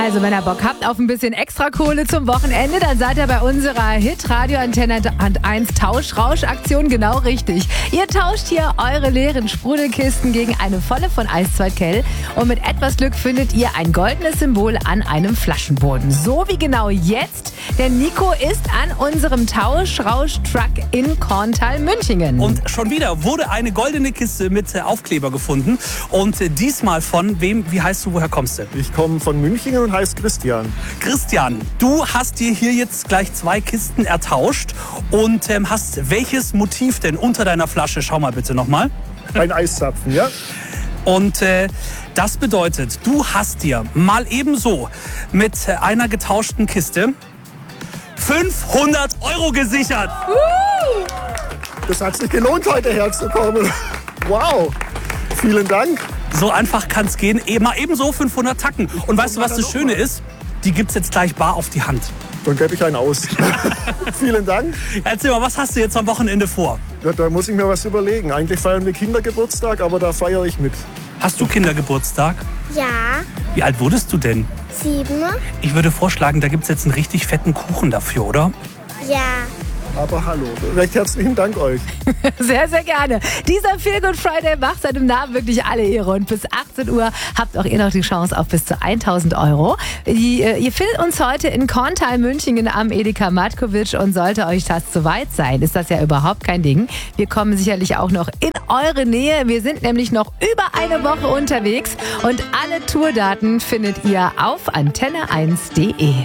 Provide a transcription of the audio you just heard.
Also, wenn ihr Bock habt auf ein bisschen extra Kohle zum Wochenende, dann seid ihr bei unserer Hit-Radio Antenne 1 Tauschrausch-Aktion genau richtig. Ihr tauscht hier eure leeren Sprudelkisten gegen eine volle von Eiszeit Kell und mit etwas Glück findet ihr ein goldenes Symbol an einem Flaschenboden. So wie genau jetzt, denn Nico ist an unserem Tauschrausch-Truck in Korntal-Münchingen. Und schon wieder wurde eine goldene Kiste mit Aufkleber gefunden. Und diesmal von wem, wie heißt du, woher kommst du? Ich komme von Münchingen und heiße Christian. Christian, du hast dir hier jetzt gleich 2 Kisten ertauscht und hast welches Motiv denn unter deiner Flasche? Schau mal bitte nochmal. Ein Eiszapfen, ja? Und das bedeutet, du hast dir mal ebenso mit einer getauschten Kiste 500 € gesichert. Das hat sich gelohnt, heute herzukommen. Wow, vielen Dank. So einfach kann es gehen. Mal ebenso 500 Tacken. Und weißt du, was das Schöne ist? Die gibt's jetzt gleich bar auf die Hand. Dann gebe ich einen aus. Vielen Dank. Erzähl mal, was hast du jetzt am Wochenende vor? Ja, da muss ich mir was überlegen. Eigentlich feiern wir Kindergeburtstag, aber da feiere ich mit. Hast du Kindergeburtstag? Ja, Wie alt wurdest du denn? 7. Ich würde vorschlagen, da gibt's jetzt einen richtig fetten Kuchen dafür, oder? Ja. Aber hallo, recht herzlichen Dank euch. Sehr, sehr gerne. Dieser Feel Good Friday macht seinem Namen wirklich alle Ehre. Und bis 18 Uhr habt auch ihr noch die Chance auf bis zu 1.000 €. Ihr findet uns heute in Korntal-Münchingen am Edeka Matkovic. Und sollte euch das zu weit sein, ist das ja überhaupt kein Ding. Wir kommen sicherlich auch noch in eure Nähe. Wir sind nämlich noch über eine Woche unterwegs. Und alle Tourdaten findet ihr auf antenne1.de.